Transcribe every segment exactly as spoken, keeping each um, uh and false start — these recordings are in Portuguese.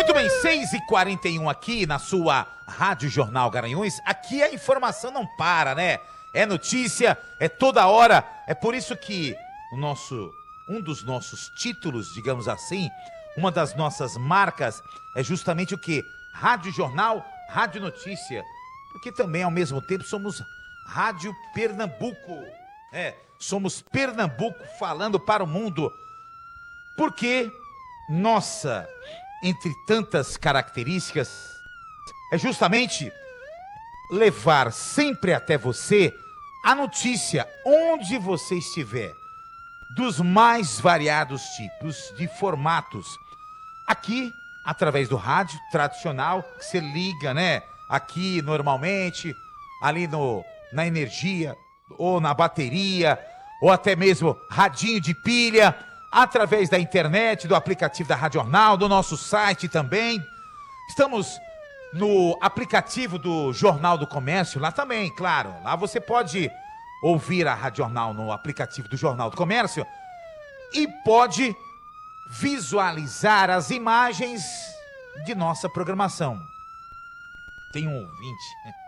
Muito bem, seis e quarenta e um aqui na sua Rádio Jornal Garanhuns. Aqui a informação não para, né? É notícia, é toda hora. É por isso que o nosso, um dos nossos títulos, digamos assim, uma das nossas marcas é justamente o quê? Rádio Jornal, Rádio Notícia. Porque também, ao mesmo tempo, somos Rádio Pernambuco. É, somos Pernambuco falando para o mundo. Porque, nossa, entre tantas características, é justamente levar sempre até você a notícia, onde você estiver, dos mais variados tipos de formatos. Aqui, através do rádio tradicional, que você liga, né? Aqui, normalmente, ali no, na energia, ou na bateria, ou até mesmo radinho de pilha, através da internet, do aplicativo da Rádio Jornal, do nosso site também. Estamos no aplicativo do Jornal do Comércio, lá também, claro. Lá você pode ouvir a Rádio Jornal no aplicativo do Jornal do Comércio e pode visualizar as imagens de nossa programação. Tem um ouvinte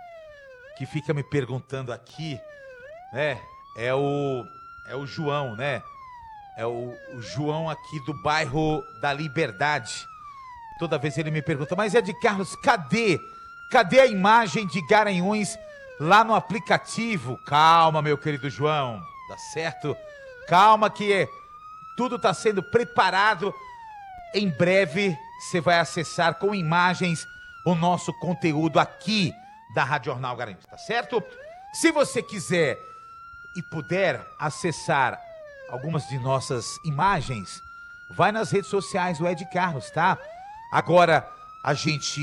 que fica me perguntando aqui, né? É o, é o João, né? É o, o João aqui do bairro da Liberdade. Toda vez ele me pergunta, mas é de Carlos, cadê? Cadê a imagem de Garanhuns lá no aplicativo? Calma, meu querido João, tá certo? Calma que tudo está sendo preparado. Em breve você vai acessar com imagens o nosso conteúdo aqui da Rádio Jornal Garanhuns, tá certo? Se você quiser e puder acessar algumas de nossas imagens, vai nas redes sociais do Ed Carlos, tá? Agora a gente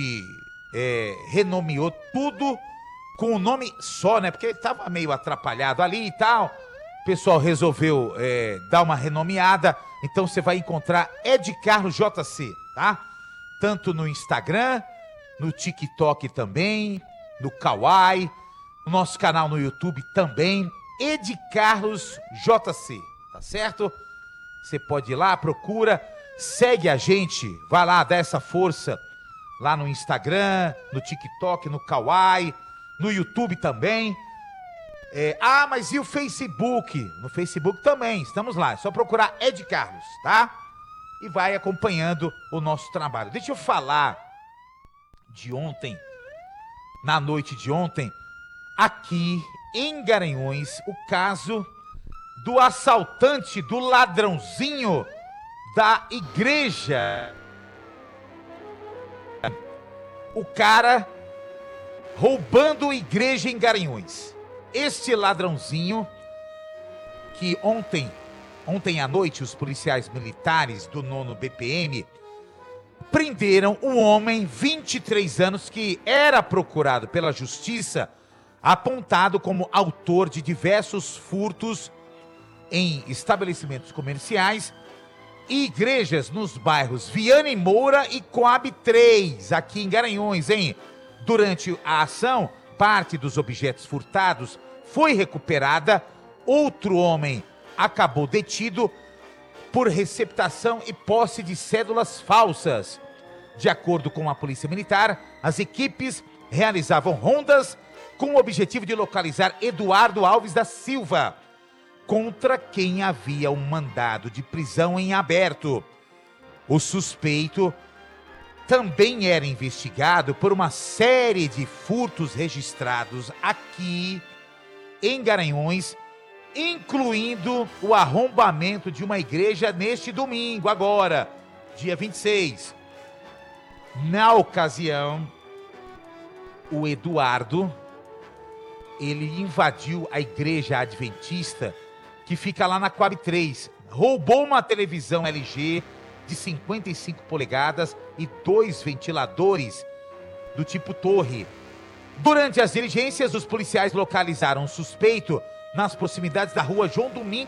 é, renomeou tudo com o nome só, né? Porque ele tava meio atrapalhado ali e tal. O pessoal resolveu é, dar uma renomeada. Então você vai encontrar Ed Carlos J C, tá? Tanto no Instagram, no TikTok também, no Kawaii, no nosso canal no YouTube também, Ed Carlos J C. Tá certo? Você pode ir lá, procura, segue a gente, vai lá, dá essa força lá no Instagram, no TikTok, no Kawaii, no YouTube também. É, ah, mas e o Facebook? No Facebook também, estamos lá, é só procurar Ed Carlos, tá? E vai acompanhando o nosso trabalho. Deixa eu falar de ontem, na noite de ontem, aqui em Garanhuns, o caso do assaltante, do ladrãozinho da igreja. O cara roubando igreja em Garanhuns. Este ladrãozinho que ontem, ontem à noite, os policiais militares do nono B P M prenderam um homem, vinte e três anos, que era procurado pela justiça, apontado como autor de diversos furtos em estabelecimentos comerciais e igrejas nos bairros Viana Moura e Coab três, aqui em Garanhuns, hein? Durante a ação, parte dos objetos furtados foi recuperada. Outro homem acabou detido por receptação e posse de cédulas falsas. De acordo com a Polícia Militar, as equipes realizavam rondas com o objetivo de localizar Eduardo Alves da Silva, contra quem havia um mandado de prisão em aberto. O suspeito também era investigado por uma série de furtos registrados aqui em Garanhuns, incluindo o arrombamento de uma igreja neste domingo, agora, dia vinte e seis. Na ocasião, o Eduardo, ele invadiu a igreja adventista que fica lá na Coab três, roubou uma televisão L G de cinquenta e cinco polegadas e dois ventiladores do tipo torre. Durante as diligências, os policiais localizaram um suspeito nas proximidades da rua João Domingos